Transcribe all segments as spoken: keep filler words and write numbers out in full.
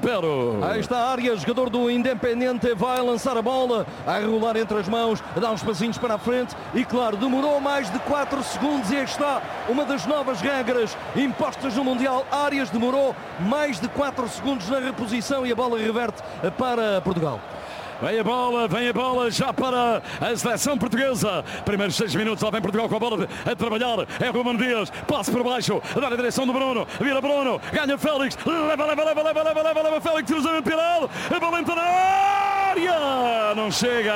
Pero. Aí está a área, jogador do Independiente vai lançar a bola, a rolar entre as mãos, a dar uns passinhos para a frente e, claro, demorou mais de quatro segundos e aí está uma das novas regras impostas no Mundial. Arias demorou mais de quatro segundos na reposição e a bola reverte para Portugal. Vem a bola, vem a bola já para a seleção portuguesa. Primeiros seis minutos, lá vem Portugal com a bola a trabalhar. É Ruben Dias, passe por baixo, dá na direção do Bruno. Vira Bruno, ganha Félix. Leva, leva, leva, leva, leva, leva, leva Félix, cruzamento pirado. A bola entra na área. Não chega.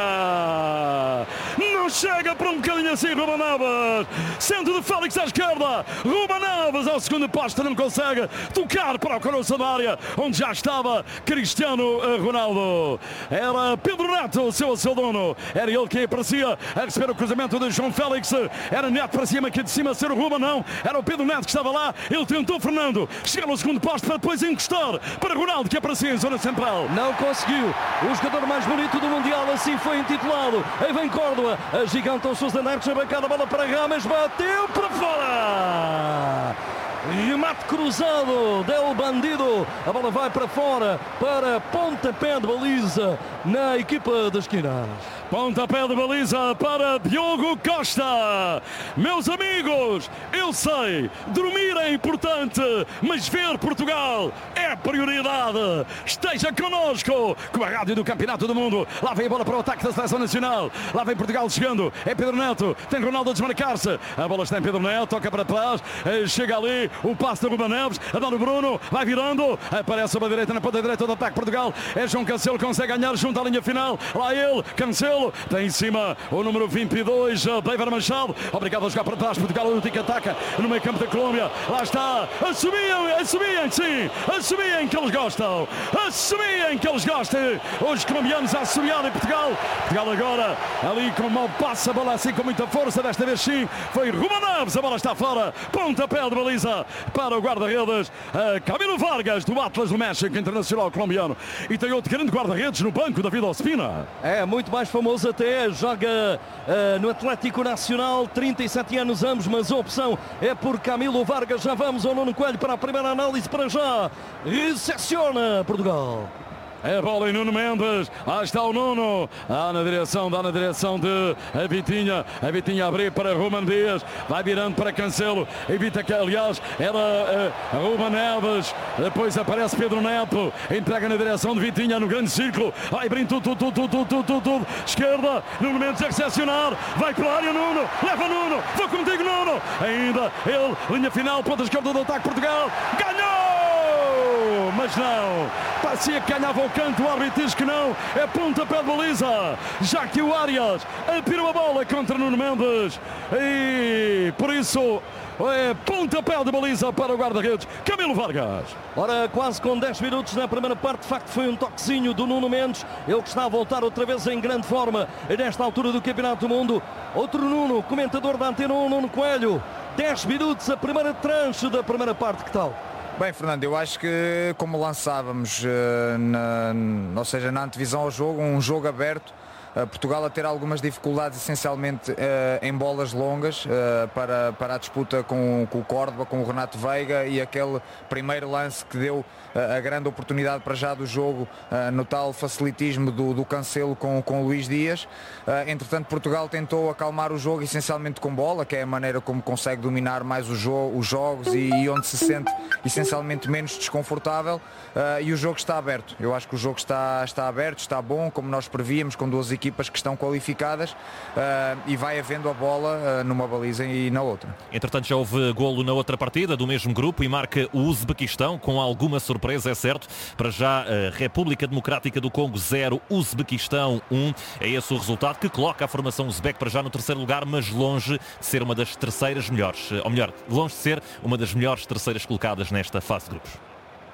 Não chega para um bocadinho assim, Ruben Neves. Centro de Félix à esquerda. Ruben Neves ao segundo posto, não consegue tocar para o coração da área, onde já estava Cristiano Ronaldo. Era Pedro Neto, o seu, seu dono. Era ele que aparecia a receber o cruzamento de João Félix. Era Neto para cima, aqui de cima ser o Ruben, não. Era o Pedro Neto que estava lá. Ele tentou Fernando chegar ao segundo posto para depois encostar para Ronaldo, que aparecia em zona central. Não conseguiu. O jogador mais bonito do Mundial assim foi intitulado. Aí vem Córdoba. A gigante o Sousa Neves na bancada. A bola para Rames. Bateu para fora. Remate cruzado del Bandido. A bola vai para fora para pontapé de baliza na equipa das esquinas. Pontapé de baliza para Diogo Costa. Meus amigos, eu sei, dormir é importante, mas ver Portugal é prioridade. Esteja connosco com a rádio do Campeonato do Mundo. Lá vem a bola para o ataque da Seleção Nacional. Lá vem Portugal chegando. É Pedro Neto. Tem Ronaldo a desmarcar-se. A bola está em Pedro Neto. Toca para trás. Chega ali o passe de Ruben Neves. A dar o Bruno. Vai virando. Aparece a direita na ponta direita do ataque Portugal. É João Cancelo. Consegue ganhar junto à linha final. Lá ele. Cancelo. Tem em cima o número vinte e dois, David Machado. Obrigado a jogar para trás. Portugal o que ataca no meio campo da Colômbia. Lá está. Assumiem, assumiem, sim. Assumiem que eles gostam. Assumiem que eles gostam. Os colombianos a assobiar em Portugal. Portugal agora ali com mal passa a bola assim com muita força. Desta vez sim. Foi Ruben Neves. A bola está fora. Pontapé de baliza para o guarda-redes Camilo Vargas do Atlas do México, internacional colombiano. E tem outro grande guarda-redes no banco, David Ospina. É muito mais famoso até, joga uh, no Atlético Nacional, trinta e sete anos ambos, mas a opção é por Camilo Vargas. Já vamos ao Nuno Coelho para a primeira análise. Para já recepciona Portugal. É a bola em Nuno Mendes. Lá está o Nuno. Dá na direção, dá na direção de a Vitinha. A Vitinha abrir para Ruben Dias. Vai virando para Cancelo. Evita que, aliás, era uh, Ruben Neves. Depois aparece Pedro Neto. Entrega na direção de Vitinha no grande círculo. Vai abrindo tudo, tudo, tudo, tudo, tudo, tudo, tudo. Esquerda. Nuno Mendes a recepcionar. Vai para a área, Nuno. Leva Nuno. Vou contigo, Nuno. Ainda ele. Linha final. Ponta esquerda do ataque Portugal. Ganhou! Mas não. Parecia que ganhava o canto, o árbitro diz que não, é pontapé de baliza, já que o Arias apirou a bola contra Nuno Mendes e por isso é pontapé de baliza para o guarda-redes Camilo Vargas. Ora, quase com dez minutos na primeira parte, de facto foi um toquezinho do Nuno Mendes, ele que está a voltar outra vez em grande forma nesta altura do Campeonato do Mundo. Outro Nuno, comentador da Antena um, Nuno Coelho, dez minutos, a primeira tranche da primeira parte, que tal? Bem, Fernando, eu acho que como lançávamos, na, ou seja, na antevisão ao jogo, um jogo aberto, Portugal a ter algumas dificuldades essencialmente em bolas longas para, para a disputa com, com o Córdoba, com o Renato Veiga e aquele primeiro lance que deu a grande oportunidade para já do jogo no tal facilitismo do, do Cancelo com, com o Luís Dias. Entretanto, Portugal tentou acalmar o jogo essencialmente com bola, que é a maneira como consegue dominar mais o jogo, os jogos e, e onde se sente essencialmente menos desconfortável, e o jogo está aberto. Eu acho que o jogo está, está aberto, está bom, como nós prevíamos, com duas equipas que estão qualificadas, e vai havendo a bola numa baliza e na outra. Entretanto, já houve golo na outra partida do mesmo grupo e marca o Uzbequistão, com alguma surpresa. Surpresa, é certo. Para já, a República Democrática do Congo zero, Uzbequistão um. É esse o resultado que coloca a formação uzbeque para já no terceiro lugar, mas longe de ser uma das terceiras melhores. Ou melhor, longe de ser uma das melhores terceiras colocadas nesta fase de grupos.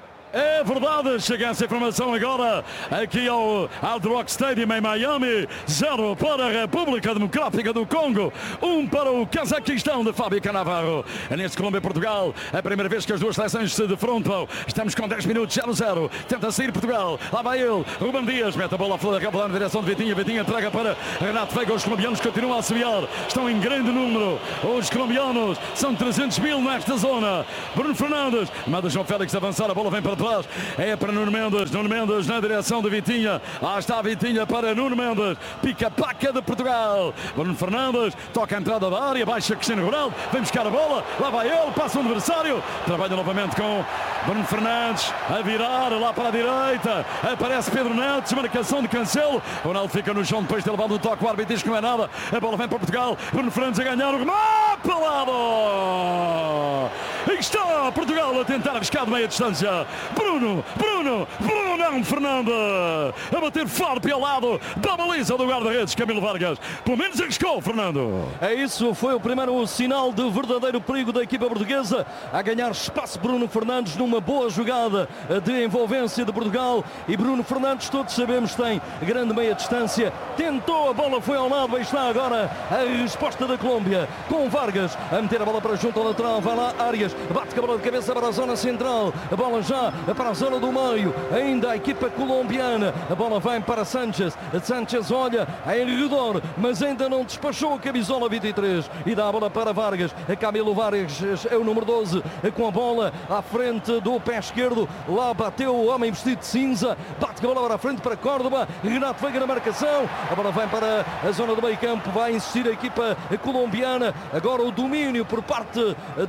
É verdade, chega essa informação agora aqui ao Hard Rock Stadium em Miami. Zero para a República Democrática do Congo, um para o Cazaquistão de Fábio Cannavaro. Neste Colômbia-Portugal, a primeira vez que as duas seleções se defrontam. Estamos com dez minutos, zero a zero. Tenta sair Portugal, lá vai ele, Ruben Dias, mete a bola à flor da capa na direção de Vitinha. Vitinha entrega para Renato Veiga. Os colombianos continuam a assobiar, estão em grande número. Os colombianos são trezentos mil nesta zona. Bruno Fernandes manda João Félix avançar, a bola vem para atrás. É para Nuno Mendes. Nuno Mendes na direção de Vitinha. Lá está a Vitinha para Nuno Mendes. Pica-paca de Portugal. Bruno Fernandes toca a entrada da área. Baixa Cristiano Ronaldo. Vem buscar a bola. Lá vai ele. Passa o adversário. Trabalha novamente com Bruno Fernandes a virar lá para a direita. Aparece Pedro Neto. Marcação de Cancelo. Ronaldo fica no chão depois de ter levado um toque. O árbitro diz que não é nada. A bola vem para Portugal. Bruno Fernandes a ganhar o remate para o lado. E está Portugal a tentar arriscar de meia distância. Bruno, Bruno, Bruno Fernandes a bater forte ao lado da baliza do guarda-redes Camilo Vargas. Pelo menos arriscou, Fernando. É isso, foi o primeiro sinal de verdadeiro perigo da equipa portuguesa. A ganhar espaço Bruno Fernandes numa boa jogada de envolvência de Portugal. E Bruno Fernandes, todos sabemos, tem grande meia distância. Tentou, a bola foi ao lado. Aí está agora a resposta da Colômbia. Com Vargas a meter a bola para junto ao lateral. Vai lá Arias, bate com a bola de cabeça para a zona central. A bola já para a zona do meio. Ainda a equipa colombiana. A bola vem para Sanchez. Sanchez olha em redor, mas ainda não despachou a camisola vinte e três. E dá a bola para Vargas. Camilo Vargas é o número doze com a bola à frente do pé esquerdo. Lá bateu o homem vestido de cinza. Bate com a bola para a frente para Córdoba. Renato Veiga na marcação. A bola vem para a zona do meio campo. Vai insistir a equipa colombiana. Agora o domínio por parte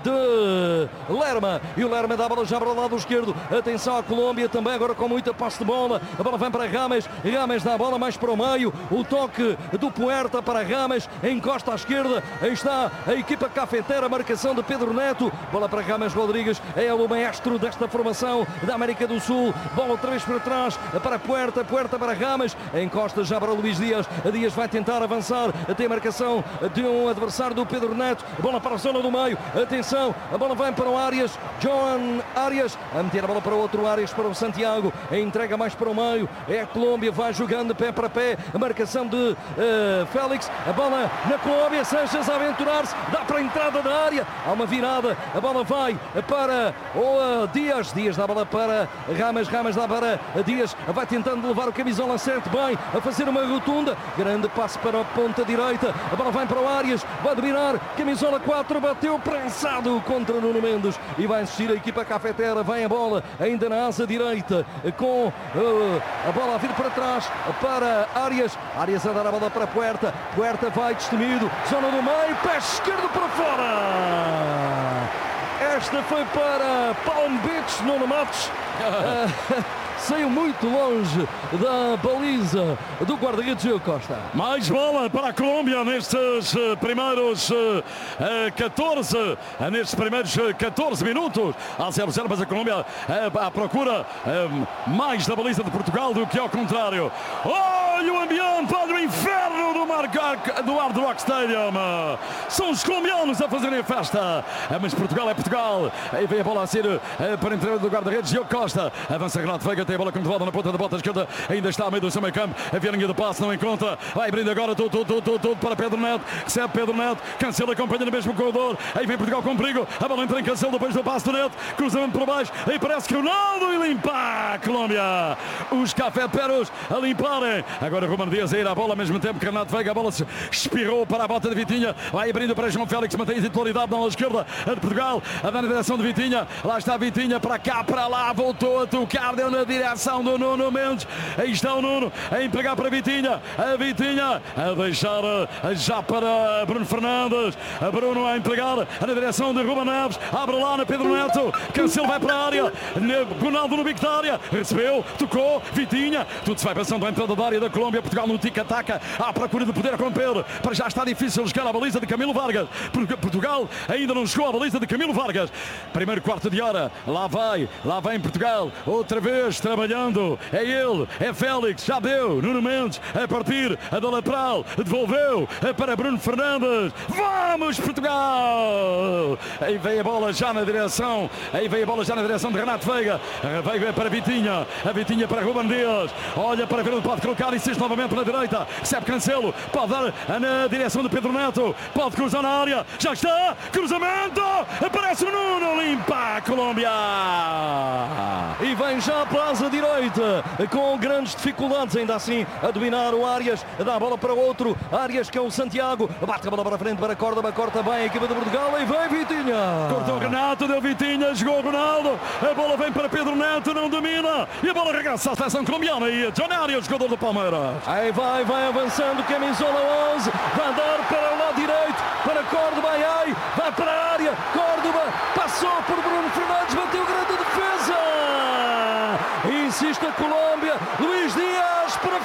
de Lerma. E o Lerma dá a bola já para o lado esquerdo. Atenção à Colômbia também agora com muita posse de bola. A bola vem para Rames. Rames dá a bola mais para o meio. O toque do Puerta para Rames. Encosta à esquerda. Aí está a equipa cafetera. A marcação de Pedro Neto. Bola para Rames Rodrigues. É o maestro desta formação da América do Sul. Bola outra vez para trás para Puerta. Puerta para Rames. Encosta já para Luís Dias. Dias vai tentar avançar. Tem a marcação de um adversário do Pedro Neto. Bola para a zona do meio. Atenção. A bola vem para o Arias. Joan Arias. A meter a bola para o outro Arias, para o Santiago. A entrega mais para o meio. É a Colômbia. Vai jogando pé para pé. A marcação de uh, Félix. A bola na Colômbia. Sanchez a aventurar-se. Dá para a entrada da área. Há uma virada. A bola vai para o uh, Dias. Dias dá a bola para Rames. Rames dá para Dias. Vai tentando levar o camisola certo bem. A fazer uma rotunda. Grande passe para a ponta direita. A bola vai para o Arias. Vai dominar. Camisola quatro. Bateu prensado contra Nuno Mendes. E vai insistir a equipa cafetera. Vem a bola ainda na asa direita. Com uh, a bola a vir para trás para Arias. Arias a dar a bola para Puerta. Puerta vai destemido. Zona do meio. Pé esquerdo para fora. Esta foi para Palm Beach, Nuno Matos. Uh, saiu muito longe da baliza do guarda-redes Diogo Costa. Mais bola para a Colômbia nestes uh, primeiros uh, uh, catorze, uh, nestes primeiros uh, catorze minutos. A zero zero, mas a Colômbia uh, à procura uh, mais da baliza de Portugal do que ao contrário. Olha o ambiente, olha o inferno do, Marcar, do Hard Rock Stadium. Uh, são os colombianos a fazerem a festa. Uh, mas Portugal é Portugal. Aí vem a bola a ser uh, para a entrada do guarda-redes Diogo Costa. Avança Renato Veiga, tem a bola controlada na ponta da bota esquerda. Ainda está a meio do seu meio campo. A linha de passe não encontra. Vai abrindo agora tudo, tudo, tudo, tudo, tudo para Pedro Neto. Recebe Pedro Neto. Cancelo acompanha no mesmo corredor. Aí vem Portugal com perigo. A bola entra em Cancelo depois do passe do Neto. Cruzamento por baixo. Aí parece que Ronaldo e limpa a Colômbia. Os cafeteros a limparem. Agora Ruben Dias a ir à bola ao mesmo tempo que Renato Veiga. A bola se espirrou para a bota de Vitinha. Vai abrindo para João Félix. Mantém a titularidade na ala esquerda de Portugal. A dar na direção de Vitinha. Lá está Vitinha. Para cá, para lá. Voltou a tocar. Deu na direção do Nuno Mendes. Aí está o Nuno a entregar para Vitinha. A Vitinha a deixar já para Bruno Fernandes. A Bruno a entregar na direção de Ruben Neves. Abre lá na Pedro Neto. Cancelo vai para a área. Ronaldo no bico da área. Recebeu, tocou. Vitinha. Tudo se vai passando à entrada da área da Colômbia. Portugal no tic-ataca à procura de poder romper. Para já está difícil chegar à baliza de Camilo Vargas. Porque Portugal ainda não chegou à baliza de Camilo Vargas. Primeiro quarto de hora. Lá vai. Lá vai em Portugal. Outra vez trabalhando. É ele. É Félix. Já deu. Nuno Mendes a partir da lateral. Devolveu para Bruno Fernandes. Vamos Portugal! Aí vem a bola já na direção. Aí vem a bola já na direção de Renato Veiga. Veiga para Vitinha. A Vitinha para Ruben Dias. Olha para ver onde pode colocar e Francisco novamente pela direita. Recebe Cancelo. Pode dar na direção de Pedro Neto. Pode cruzar na área. Já está. Cruzamento. Aparece o Nuno. Limpa a Colômbia. E vem já para a asa direita. Com grandes dificuldades. Ainda assim a dominar o Arias. Dá a bola para o outro. Arias, que é o Santiago. Bate a bola para a frente para Córdoba. Corta bem a equipa de Portugal. E vem Vitinha. Cortou Renato. Deu Vitinha. Jogou Ronaldo. A bola vem para Pedro Neto. Não domina. E a bola regressa à seleção colombiana. E John Arias, jogador do Palmeiras. Aí vai, vai avançando. Camisola onze. Vai dar para o lado direito. Para Córdoba. Ai, ai. Vai para a área. Córdoba. Passou por Bruno Fernandes. Bateu grande defesa. Insiste a Colômbia. Luís Dias para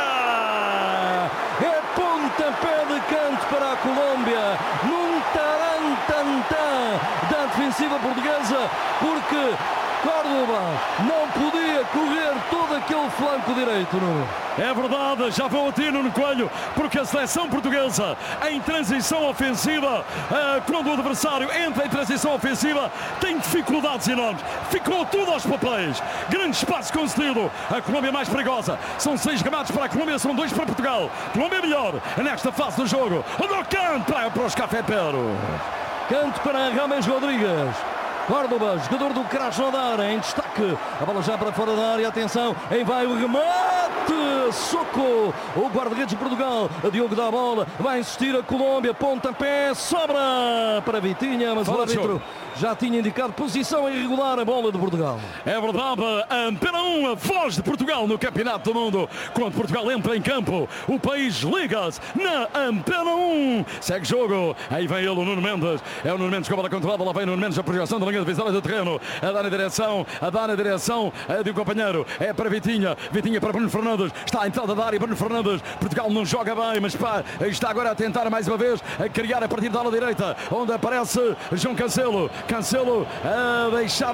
fora. É pontapé de canto para a Colômbia. Num tarantantã da defensiva portuguesa. Porque Córdoba não podia correr todo aquele flanco direito. Não? É verdade, já vou a ti, Nuno Coelho, porque a seleção portuguesa em transição ofensiva, quando o adversário entra em transição ofensiva, tem dificuldades enormes. Ficou tudo aos papéis. Grande espaço concedido. A Colômbia mais perigosa. São seis remates para a Colômbia, são dois para Portugal. Colômbia melhor nesta fase do jogo. No canto para, para os cafeteros. Canto para Rames Rodrigues. Córdoba, jogador do Krasnodar, em destaque. A bola já para fora da área, atenção, aí vai o remate, soco, o guarda-redes de Portugal, Diogo dá a bola, vai insistir a Colômbia, pontapé, sobra para Vitinha, mas o árbitro já tinha indicado posição irregular a bola de Portugal. É verdade, Antena um, a voz de Portugal no Campeonato do Mundo. Quando Portugal entra em campo, o país liga-se na Antena um. Segue jogo, aí vem ele, o Nuno Mendes, é o Nuno Mendes com a bola controlada, lá vem o Nuno Mendes, a projeção da linha divisória do terreno, a dar na direção, a dar na direção de um companheiro, é para Vitinha, Vitinha para Bruno Fernandes, está a entrada da área, Bruno Fernandes, Portugal não joga bem, mas pá, está agora a tentar mais uma vez, a criar a partir da ala direita, onde aparece João Cancelo, Cancelo a deixar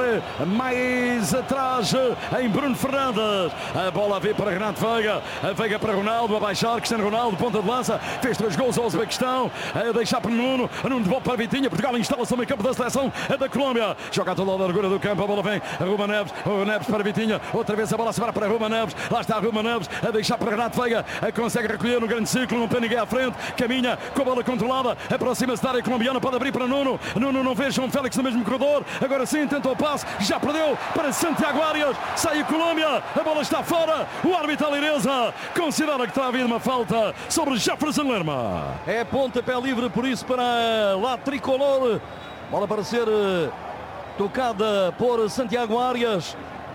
mais atrás em Bruno Fernandes, a bola veio para Renato Veiga, a Veiga para Ronaldo, a baixar, Cristiano Ronaldo, ponta de lança, fez três gols ao Uzbequistão, a deixar para Nuno, Nuno de volta para Vitinha, Portugal instala-se no campo da seleção da Colômbia, joga a toda a largura do campo, a bola vem a Ruben Neves, Ruben Neves para Vitinha, outra vez a bola se vai para Ruben Neves, lá está Ruben Neves, a deixar para Renato Veiga, a consegue recolher no grande círculo, não tem ninguém à frente, caminha com a bola controlada, aproxima-se da área colombiana, pode abrir para Nuno, Nuno não vê João Félix no mesmo corredor, agora sim tentou o passe, já perdeu para Santiago Arias, sai a Colômbia, a bola está fora, o árbitro Alireza considera que está a haver uma falta sobre Jefferson Lerma. É pontapé livre, por isso para lá tricolor, bola para ser tocada por Santiago Arias.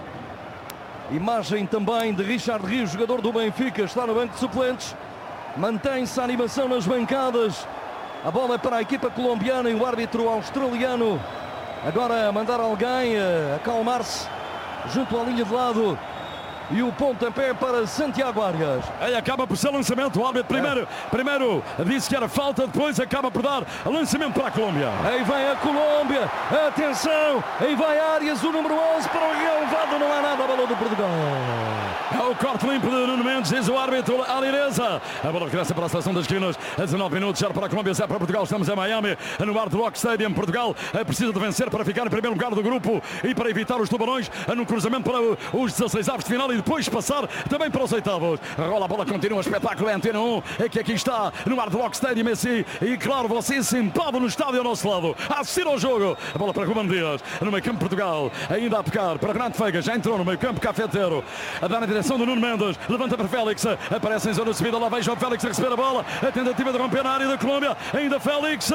Imagem também de Richard Rios, jogador do Benfica, está no banco de suplentes, mantém-se a animação nas bancadas, a bola é para a equipa colombiana e o árbitro australiano agora a mandar alguém a acalmar-se junto à linha de lado. E o pontapé para Santiago Arias. Aí acaba por ser lançamento. O árbitro primeiro, é. primeiro disse que era falta, depois acaba por dar lançamento para a Colômbia. Aí vem a Colômbia. Atenção. Aí vai Arias, o número onze para o relevado. Não há nada a bola do Portugal. É o corte limpo de Nuno Mendes, diz o árbitro Alireza. A bola regressa para a seleção das esquinas. A dezenove minutos, já para a Colômbia, já para Portugal. Estamos em Miami, no Hard Rock Stadium. Portugal precisa de vencer para ficar em primeiro lugar do grupo e para evitar os tubarões no cruzamento para os dezasseis avos de final e depois passar também para os oitavos. Rola a bola, continua o espetáculo. É Antena um, é que aqui está no Hard Rock Stadium. Assim, e claro, você sentado no estádio ao nosso lado, a assistir ao jogo. A bola para Ruben Dias, no meio campo Portugal, ainda a pecar para Renato Veiga, já entrou no meio campo cafeteiro, a dar na direção do Nuno Mendes, levanta para Félix, aparece em zona de subida, lá vai João Félix a receber a bola, a tentativa de romper na área da Colômbia, ainda Félix,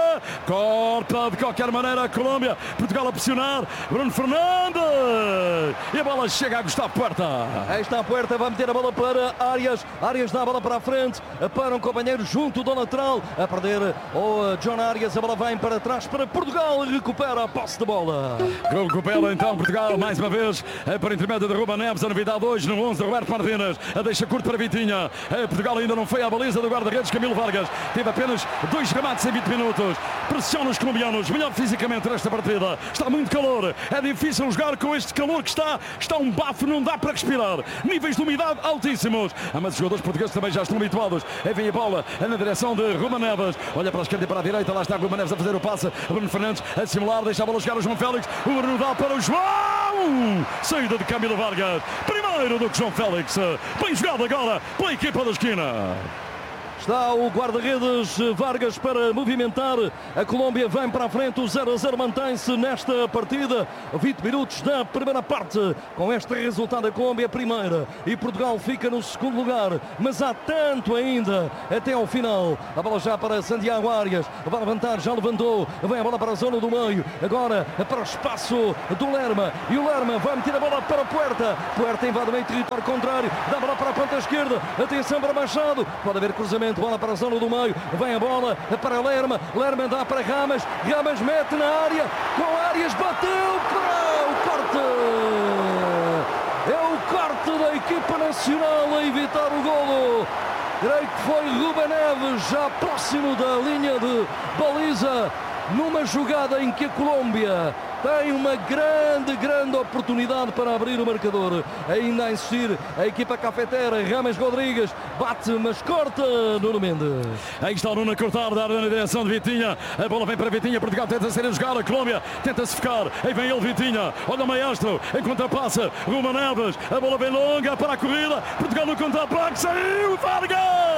corta de qualquer maneira a Colômbia, Portugal a pressionar, Bruno Fernandes, e a bola chega a Gustavo Puerta. Aí está a Puerta, vai meter a bola para Arias, Arias dá a bola para a frente, para um companheiro junto do lateral, a perder o John Arias, a bola vem para trás para Portugal, recupera a posse de bola. Recupera então Portugal, mais uma vez, por intermédio de Ruben Neves, a novidade hoje no onze, Roberto Martínez, a deixa curto para Vitinha, Portugal ainda não foi à baliza do guarda-redes Camilo Vargas, teve apenas dois remates em vinte minutos, pressiona os colombianos, melhor fisicamente nesta partida, está muito calor, é difícil jogar com este calor que está, está um bafo, não dá para respirar, níveis de umidade altíssimos, mas os jogadores portugueses também já estão habituados, aí vem a bola na direção de Ruben Neves, olha para a esquerda e para a direita, lá está Ruben Neves a fazer o passe, Bruno Fernandes a simular, deixa a bola chegar ao João Félix, o Bruno dá para o João, saída de Camilo Vargas, primeiro primeiro do que João Félix. Bem jogado agora pela equipa da esquina. Está o guarda-redes Vargas para movimentar. A Colômbia vem para a frente. O zero a zero mantém-se nesta partida. vinte minutos da primeira parte. Com este resultado, a Colômbia é primeira e Portugal fica no segundo lugar. Mas há tanto ainda até ao final. A bola já para Santiago Arias. Vai levantar, já levantou. Vem a bola para a zona do meio. Agora para o espaço do Lerma. E o Lerma vai meter a bola para o Puerta. Puerta invade o meio território contrário. Dá a bola para a ponta esquerda. Atenção para Machado. Pode haver cruzamento. Bola para a zona do meio, vem a bola para Lerma, Lerma dá para Ramas, Ramas mete na área, com Arias bateu para o corte. É o corte da equipa nacional a evitar o golo. Creio que foi Ruben Neves, já próximo da linha de baliza, numa jogada em que a Colômbia tem uma grande, grande oportunidade para abrir o marcador. Ainda a insistir a equipa cafetera. Rames Rodrigues bate, mas corta Nuno Mendes. Aí está o Nuno a cortar, dar na direção de Vitinha. A bola vem para Vitinha. Portugal tenta ser a jogar. A Colômbia tenta-se ficar. Aí vem ele, Vitinha. Olha o maestro. Enquanto a passa, Ruben Neves. A bola vem longa para a corrida. Portugal no contra-ataque. Saiu Vargas!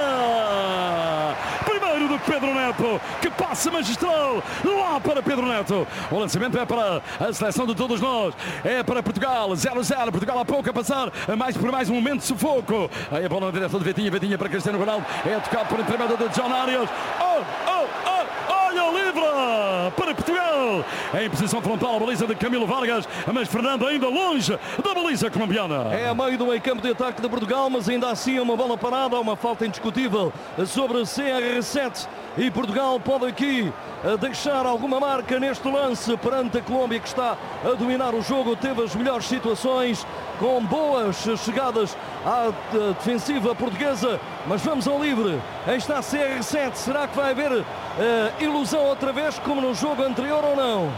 Primeiro do Pedro Neto, que passa magistral lá para Pedro Neto. O lançamento é para a seleção de todos nós. É para Portugal, zero a zero. Portugal há pouco a passar mais por mais um momento de sufoco. Aí a bola na direção de Vitinha. Vitinha para Cristiano Ronaldo. É tocado por intermédio de John Arias. Oh, oh, oh, olha o livre para Portugal. É em posição frontal a baliza de Camilo Vargas. Mas Fernando ainda longe da baliza colombiana. É a meio do meio campo de ataque de Portugal, mas ainda assim uma bola parada. Uma falta indiscutível sobre C R sete. E Portugal pode aqui deixar alguma marca neste lance perante a Colômbia, que está a dominar o jogo. Teve as melhores situações, com boas chegadas à defensiva portuguesa, mas vamos ao livre. Aí está C R sete. Será que vai haver uh, ilusão outra vez como no jogo anterior ou não?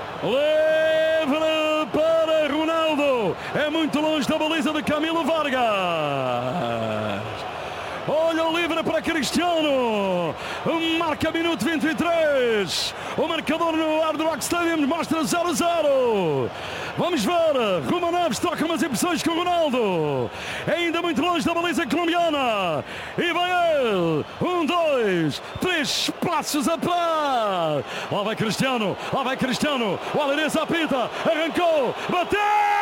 Livre para Ronaldo. É muito longe da baliza de Camilo Vargas. Olha o livre para Cristiano. Marca minuto vinte e três. O marcador no Hard Rock Stadium mostra zero a zero. Vamos ver. Ruben Neves troca umas impressões com o Ronaldo. É ainda muito longe da baliza colombiana. E vai ele. Um, dois, três passos atrás. Lá vai Cristiano. Lá vai Cristiano. O Alenense apita. Arrancou. Bateu.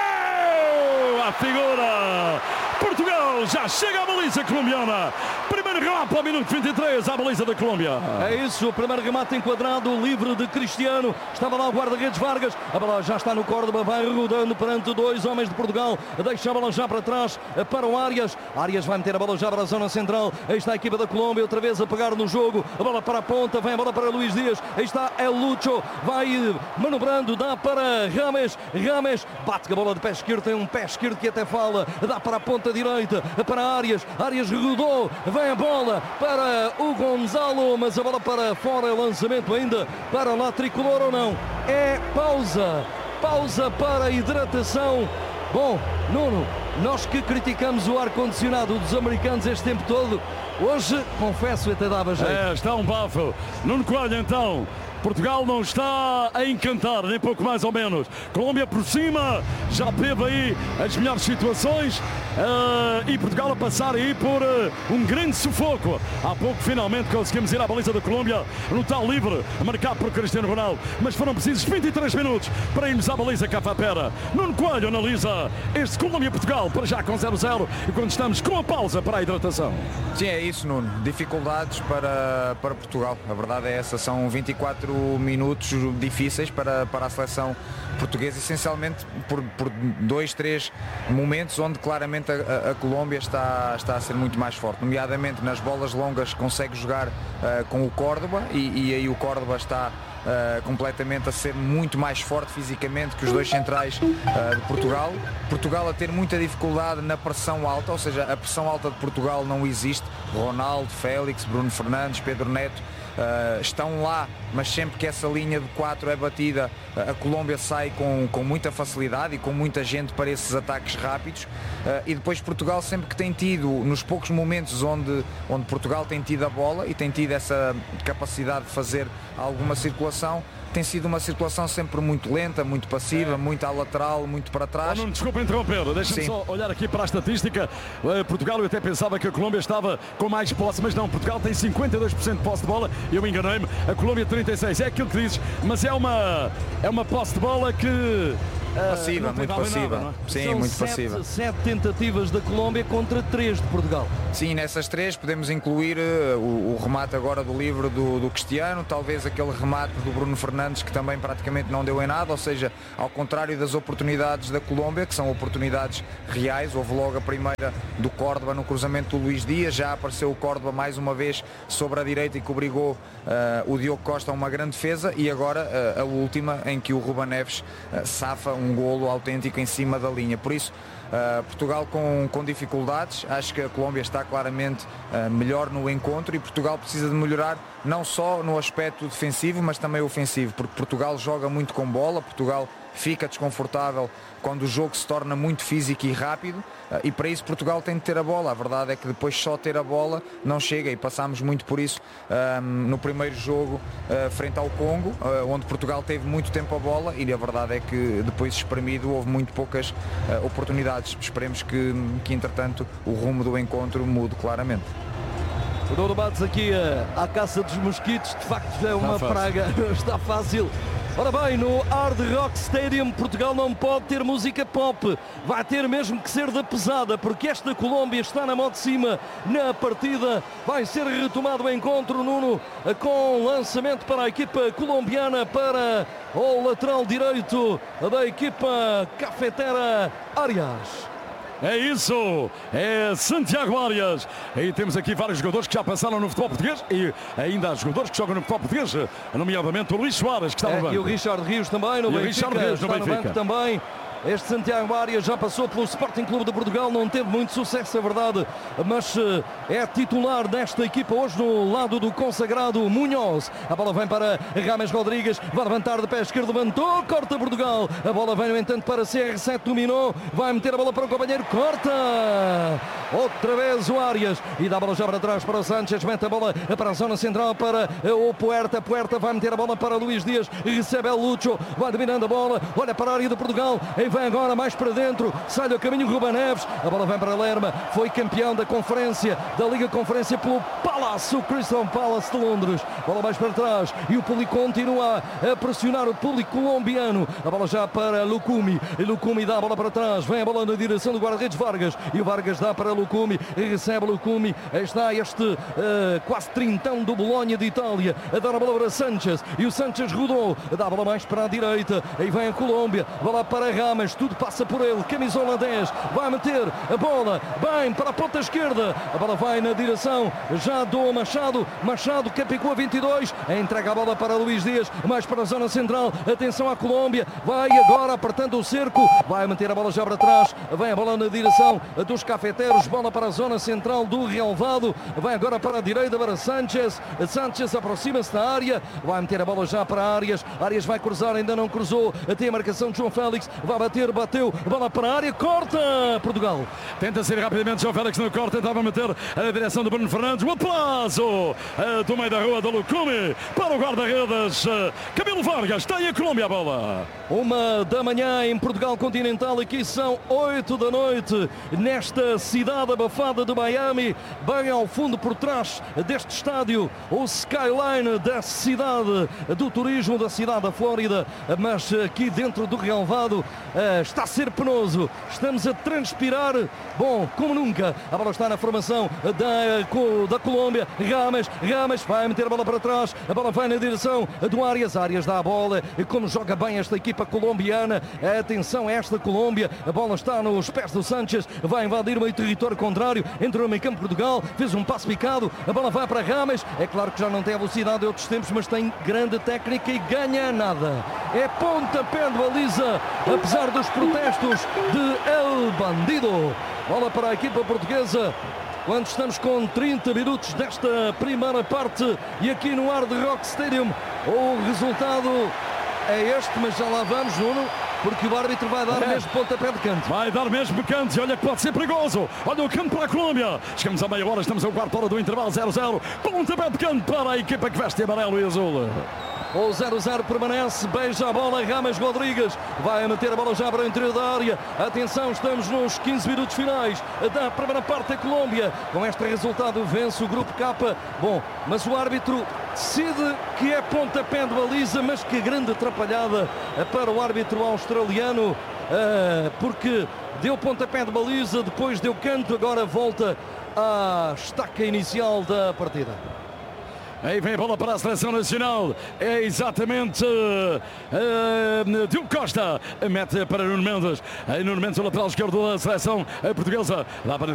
A figura. Portugal já chega à baliza colombiana. Primeiro remate ao minuto vinte e três à baliza da Colômbia. É isso, o primeiro remate enquadrado, livre de Cristiano. Estava lá o guarda-redes Vargas. A bola já está no Córdoba, vai rodando perante dois homens de Portugal. Deixa a bola já para trás para o Arias. Arias vai meter a bola já para a zona central. Aí está a equipa da Colômbia, outra vez a pegar no jogo. A bola para a ponta, vem a bola para Luís Dias. Aí está El Lucho, vai manobrando, dá para Rames. Rames bate com a bola de pé esquerdo, tem um pé esquerdo que até fala. Dá para a ponta direita, para Arias. Arias rodou, vem a bola para o Gonzalo, mas a bola para fora, é lançamento ainda para lá tricolor ou não? É pausa, pausa para a hidratação. Bom, Nuno, nós que criticamos o ar-condicionado dos americanos este tempo todo, hoje, confesso, até dava jeito. É, está um bafo. Nuno Coelho, então. Portugal não está a encantar, nem pouco mais ou menos. Colômbia por cima, já teve aí as melhores situações uh, e Portugal a passar aí por uh, um grande sufoco. Há pouco finalmente conseguimos ir à baliza da Colômbia no tal livre, marcado por Cristiano Ronaldo, mas foram precisos vinte e três minutos para irmos à baliza Cafapera. Nuno Coelho analisa este Colômbia-Portugal, para já com zero a zero, e quando estamos com a pausa para a hidratação. Sim, é isso, Nuno. Dificuldades para, para Portugal. A verdade é essa, são vinte e quatro minutos difíceis para, para a seleção portuguesa, essencialmente por, por dois, três momentos onde claramente a, a, a Colômbia está, está a ser muito mais forte, nomeadamente nas bolas longas consegue jogar uh, com o Córdoba e, e aí o Córdoba está Uh, completamente a ser muito mais forte fisicamente que os dois centrais uh, de Portugal. Portugal a ter muita dificuldade na pressão alta, ou seja, a pressão alta de Portugal não existe. Ronaldo, Félix, Bruno Fernandes, Pedro Neto uh, estão lá mas sempre que essa linha de quatro é batida, a Colômbia sai com, com muita facilidade e com muita gente para esses ataques rápidos. E depois Portugal, sempre que tem tido, nos poucos momentos onde, onde Portugal tem tido a bola e tem tido essa capacidade de fazer alguma circulação, tem sido uma circulação sempre muito lenta, muito passiva, é. muito à lateral, muito para trás. Oh, não, desculpa interromper, deixa-me só olhar aqui para a estatística. Uh, Portugal, eu até pensava que a Colômbia estava com mais posse, mas não, Portugal tem cinquenta e dois por cento de posse de bola, eu enganei-me, a Colômbia trinta e seis por cento, é aquilo que dizes, mas é uma, é uma posse de bola que... Passiva, uh, muito passiva. Nada, é? Sim, São muito sete, passiva. Sete tentativas da Colômbia contra três de Portugal. Sim, nessas três podemos incluir uh, o, o remate agora do livro do, do Cristiano, talvez aquele remate do Bruno Fernandes que também praticamente não deu em nada, ou seja, ao contrário das oportunidades da Colômbia, que são oportunidades reais. Houve logo a primeira do Córdoba no cruzamento do Luís Dias, já apareceu o Córdoba mais uma vez sobre a direita e que obrigou uh, o Diogo Costa a uma grande defesa, e agora uh, a última em que o Ruben Neves uh, safa um golo autêntico em cima da linha. Por isso, uh, Portugal com, com dificuldades, acho que a Colômbia está claramente uh, melhor no encontro, e Portugal precisa de melhorar não só no aspecto defensivo, mas também ofensivo, porque Portugal joga muito com bola, Portugal fica desconfortável quando o jogo se torna muito físico e rápido, e para isso Portugal tem de ter a bola. A verdade é que depois só ter a bola não chega, e passámos muito por isso um, no primeiro jogo uh, frente ao Congo, uh, onde Portugal teve muito tempo a bola, e a verdade é que depois espremido houve muito poucas uh, oportunidades. Esperemos que, que entretanto o rumo do encontro mude claramente. O Nuno Matos aqui à caça dos mosquitos, de facto é uma praga, está fácil. Ora bem, no Hard Rock Stadium, Portugal não pode ter música pop, vai ter mesmo que ser da pesada, porque esta Colômbia está na mão de cima na partida. Vai ser retomado o encontro, Nuno, com lançamento para a equipa colombiana, para o lateral direito da equipa cafetera, Arias. É isso, é Santiago Arias. E temos aqui vários jogadores que já passaram no futebol português, e ainda há jogadores que jogam no futebol português, nomeadamente o Luís Soares, que está no banco. É, e o Richard Rios também, no e Benfica, Richard Rios no está Benfica. no banco também. Este Santiago Arias já passou pelo Sporting Clube de Portugal, não teve muito sucesso, é verdade, mas uh, é titular desta equipa hoje no lado do consagrado Munhoz. A bola vem para Rames Rodrigues, vai levantar de pé esquerdo, levantou, corta Portugal. A bola vem, no entanto, para C R sete, dominou, vai meter a bola para o companheiro, corta. Outra vez o Arias, e dá a bola já para trás para o Sánchez, mete a bola para a zona central para o Puerta. Puerta vai meter a bola para Luís Dias, recebe o Lucho, vai dominando a bola, olha para a área de Portugal, e vem agora mais para dentro, sai ao caminho Ruben Neves, a bola vem para Lerma, foi campeão da conferência, da Liga Conferência pelo Palace, o Crystal Palace de Londres. A bola mais para trás e o Puli continua a pressionar o Puli colombiano. A bola já para Lucumi, e Lucumi dá a bola para trás, vem a bola na direção do guarda-redes Vargas, e o Vargas dá para Lucumi, e recebe Lucumi. Está este uh, quase trintão do Bolonha de Itália a dar a bola para Sánchez, e o Sánchez rodou, dá a bola mais para a direita, aí vem a Colômbia, bola para Rames, tudo passa por ele, camisola dez, vai meter a bola bem para a ponta esquerda, a bola vai na direção já do Machado, Machado Capicua vinte e dois, entrega a bola para Luís Dias, mais para a zona central, atenção à Colômbia, vai agora apertando o cerco, vai meter a bola já para trás, vem a bola na direção dos cafeteiros, bola para a zona central do relvado, vai agora para a direita para Sánchez, Sánchez aproxima-se da área, vai meter a bola já para Arias, Arias vai cruzar, ainda não cruzou, até a marcação de João Félix, vai bater, bateu, bola para a área, corta Portugal. Tenta sair rapidamente João Félix no corte, tentava meter a direção do Bruno Fernandes, o aplauso uh, do meio da rua do Lucumi para o guarda-redes uh, Camilo Vargas, está aí a Colômbia a bola. Uma da manhã em Portugal continental, aqui são oito da noite, nesta cidade abafada de Miami, bem ao fundo por trás deste estádio, o skyline da cidade do turismo, da cidade da Flórida, mas aqui dentro do relvado uh, está a ser penoso, estamos a transpirar, bom, como nunca. A bola está na formação da, da Colômbia, Rames, Rames vai meter a bola para trás, a bola vai na direção do Arias, Arias dá a bola, e como joga bem esta equipa colombiana, atenção a esta Colômbia, a bola está nos pés do Sánchez, vai invadir o meio território contrário, entrou no meio campo Portugal, fez um passo picado, a bola vai para Rames, é claro que já não tem a velocidade de outros tempos, mas tem grande técnica e ganha nada, é pontapé de baliza, apesar dos protestos de El Bandido. Bola para a equipa portuguesa, quando estamos com trinta minutos desta primeira parte, e aqui no Hard Rock Stadium O resultado é este, mas já lá vamos, Nuno, porque o árbitro vai dar é. mesmo pontapé de canto. Vai dar mesmo canto, e olha que pode ser perigoso. Olha o canto para a Colômbia. Chegamos à meia hora, estamos ao quarto hora do intervalo, zero a zero. Pontapé de canto para a equipa que veste amarelo e azul. O zero a zero permanece, beija a bola, Rames Rodrigues vai meter a bola já para o interior da área. Atenção, estamos nos quinze minutos finais da primeira parte da Colômbia. Com este resultado vence o Grupo K. Bom, mas o árbitro decide que é pontapé de baliza, mas que grande atrapalhada para o árbitro australiano, porque deu pontapé de baliza, depois deu canto, agora volta à estaca inicial da partida. Aí vem a bola para a seleção nacional. É exatamente uh, uh, Diogo Costa. Mete para Nuno Mendes. Aí Nuno Mendes, o lateral esquerdo da seleção portuguesa. Lá para